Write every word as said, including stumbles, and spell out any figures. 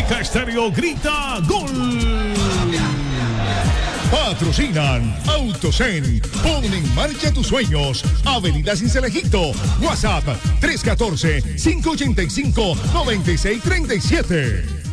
Omega Estéreo grita gol. Patrocinan Autosen. Pon en marcha tus sueños. Avenida Cincelejíto. WhatsApp tres uno cuatro, cinco ocho cinco, nueve seis tres siete.